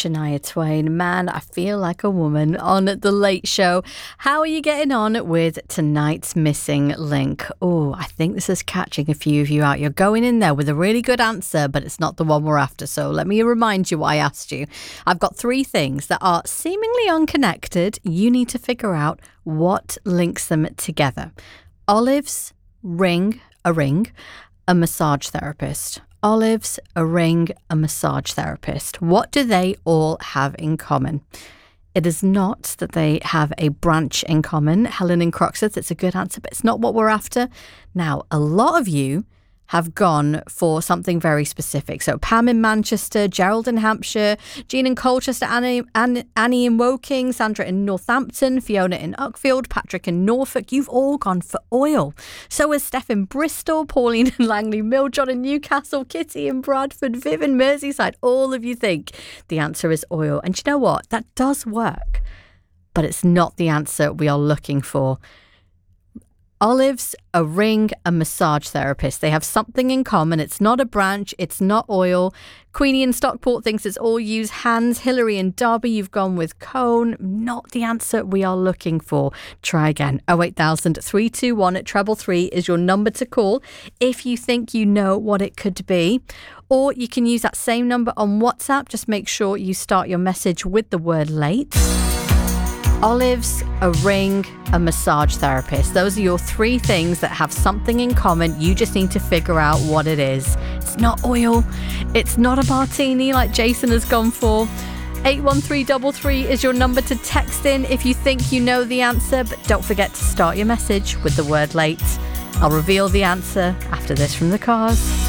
Shania Twain. Man, I feel like a woman on The Late Show. How are you getting on with tonight's missing link? Oh, I think this is catching a few of you out. You're going in there with a really good answer, but it's not the one we're after. So let me remind you why I asked you. I've got three things that are seemingly unconnected. You need to figure out what links them together. Olives, a ring, a massage therapist. Olives, a ring, a massage therapist. What do they all have in common? It is not that they have a branch in common. Helen in Croxteth, it's a good answer, but it's not what we're after. Now, a lot of you have gone for something very specific. So Pam in Manchester, Gerald in Hampshire, Jean in Colchester, Annie in Woking, Sandra in Northampton, Fiona in Uckfield, Patrick in Norfolk. You've all gone for oil. So is Steph in Bristol, Pauline in Langley Mill, John in Newcastle, Kitty in Bradford, Viv in Merseyside. All of you think the answer is oil. And you know what? That does work, but it's not the answer we are looking for. Olives, a ring, a massage therapist. They have something in common. It's not a branch. It's not oil. Queenie in Stockport thinks it's all use hands. Hillary in Derby, you've gone with cone. Not the answer we are looking for. Try again. 08000 321 at 333 is your number to call if you think you know what it could be. Or you can use that same number on WhatsApp. Just make sure you start your message with the word late. Olives, a ring, a massage therapist. Those are your three things that have something in common. You just need to figure out what it is. It's not oil. It's not a martini like Jason has gone for. 81333 is your number to text in if you think you know the answer. But don't forget to start your message with the word late. I'll reveal the answer after this from the Cars.